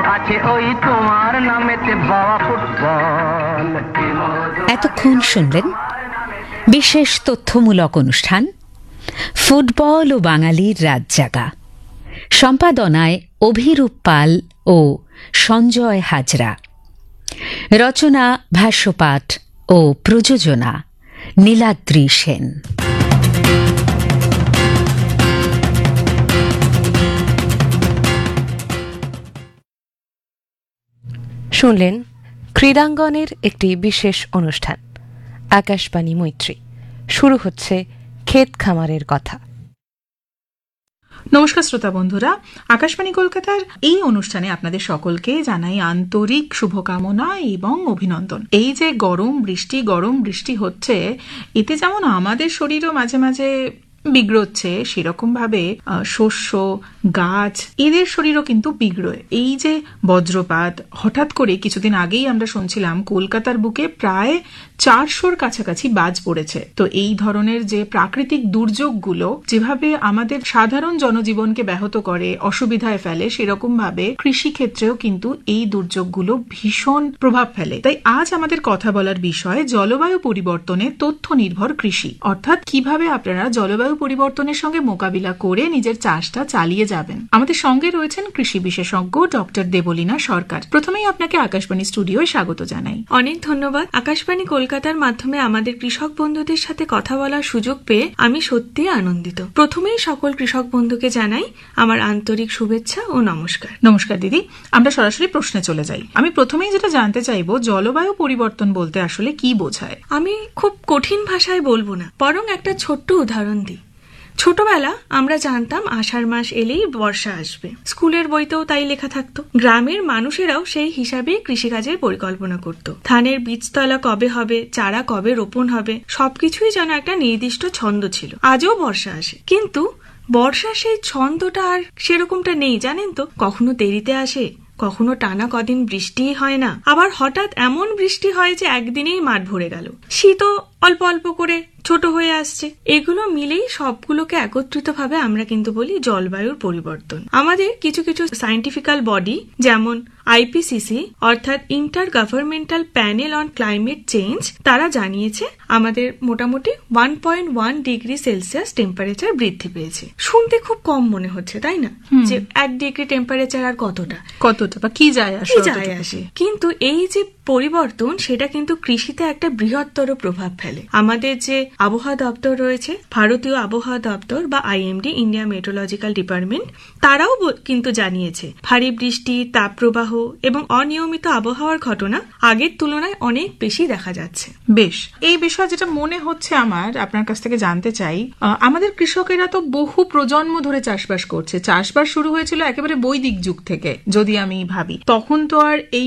আছে ওই তোমার নামেতে বাবা ফুটবল। এতক্ষণ শুনলেন বিশেষ তথ্যমূলক অনুষ্ঠান ফুটবল ও বাঙালির রাত জাগা। সম্পাদনায় অভিরূপ পাল ও সঞ্জয় হাজরা। রচনা, ভাষ্যপাঠ ও প্রযোজনা নীলাদ্রি সেন। শুনলেন ক্রীড়াঙ্গনের একটি বিশেষ অনুষ্ঠান আকাশবাণী মৈত্রী। শুরু হচ্ছে ক্ষেত খামারের কথা। নমস্কার শ্রোতা বন্ধুরা, আকাশবাণী কলকাতার এই অনুষ্ঠানে আপনাদের সকলকে জানাই আন্তরিক শুভকামনা এবং অভিনন্দন। এই যে গরম বৃষ্টি হচ্ছে, এতে যেমন আমাদের শরীরও মাঝে মাঝে বিগড়চ্ছে, সেরকম ভাবে শস্য, গাছ, এদের শরীরও কিন্তু বিগড়োয়। এই যে বজ্রপাত, হঠাৎ করে কিছুদিন আগেই আমরা শুনছিলাম কলকাতার বুকে প্রায় 400-র কাছাকাছি বাজ পড়েছে। তো এই ধরনের যে প্রাকৃতিক দুর্যোগগুলো যেভাবে আমাদের সাধারণ জনজীবনকে ব্যাহত করে, অসুবিধায় ফেলে, সেরকম ভাবে কৃষি ক্ষেত্রেও কিন্তু এই দুর্যোগগুলো ভীষণ প্রভাব ফেলে। তাই আজ আমাদের কথা বলার বিষয় জলবায়ু পরিবর্তনে তথ্য নির্ভর কৃষি, অর্থাৎ কিভাবে আপনারা জলবায়ু পরিবর্তনের সঙ্গে মোকাবিলা করে নিজের চাষটা চালিয়ে যাবেন। আমাদের সঙ্গে রয়েছেন কৃষি বিশেষজ্ঞ ডক্টর দেবলীনা সরকার। প্রথমেই আপনাকে আকাশবাণী স্টুডিওয় স্বাগত জানাই। অনেক ধন্যবাদ। আকাশবাণী কলকাতার মাধ্যমে আমাদের কৃষক বন্ধুদের সাথে কথা বলার সুযোগ পেয়ে আমি সত্যি আনন্দিত। প্রথমেই সকল কৃষক বন্ধুকে জানাই আমার আন্তরিক শুভেচ্ছা ও নমস্কার। নমস্কার দিদি, আমরা সরাসরি প্রশ্নে চলে যাই। আমি প্রথমেই যেটা জানতে চাইবো, জলবায়ু পরিবর্তন বলতে আসলে কি বোঝায়? আমি খুব কঠিন ভাষায় বলবো না, বরং একটা ছোট্ট উদাহরণ দিই। ছোটবেলা আমরা জানতাম আষাঢ় মাস এলেই বর্ষা আসবে, স্কুলের বইতেও তাই লেখা থাকতো। গ্রামের মানুষেরাও সেই হিসাবেই কৃষিকাজের পরিকল্পনা করত। ধানের বীজতলা কবে হবে, চারা কবে রোপণ হবে, সবকিছুই যেন একটা নির্দিষ্ট ছন্দ ছিল। আজও বর্ষা আসে, কিন্তু বর্ষার সেই ছন্দটা আর সেরকমটা নেই, জানেন তো। কখনো দেরিতে আসে, কখনো টানা কদিন বৃষ্টিই হয় না, আবার হঠাৎ এমন বৃষ্টি হয় যে একদিনেই মাঠ ভরে গেল। শীতও অল্প অল্প করে ছোট হয়ে আসছে। এগুলো মিলেই সবগুলোকে একত্রিতভাবে আমরা কিন্তু বলি জলবায়ুর পরিবর্তন। আমাদের কিছু কিছু সায়েন্টিফিক্যাল বডি, যেমন আইপিসিসি অর্থাৎ inter governmental panel on climate change, তারা জানিয়েছে আমাদের মোটামুটি 1.1 ডিগ্রি সেলসিয়াস টেম্পারেচার বৃদ্ধি পেয়েছে। শুনতে খুব কম মনে হচ্ছে, তাই না? যে 1 ডিগ্রি টেম্পারেচার আর কতটা বা কি যায় আসে। কিন্তু এই যে পরিবর্তন, সেটা কিন্তু কৃষিতে একটা বৃহত্তর প্রভাব ফেলে। আমাদের যে আবহাওয়া দপ্তর রয়েছে, ভারতীয় আবহাওয়া দপ্তর বা আইএমডি, ইন্ডিয়া মেট্রোলজিক্যাল ডিপার্টমেন্ট, তারাও কিন্তু জানিয়েছে ভারী বৃষ্টি, তাপপ্রবাহ এবং অনিয়মিত আবহাওয়ার ঘটনা আগের তুলনায় অনেক বেশি দেখা যাচ্ছে। বেশ, এই বিষয়ে যেটা মনে হচ্ছে আমার আপনার কাছ থেকে জানতে চাই, আমাদের কৃষকেরা তো বহু প্রজন্ম ধরে চাষবাস করছে। চাষবাস শুরু হয়েছিল একেবারে বৈদিক যুগ থেকে, যদি আমি ভাবি। তখন তো আর এই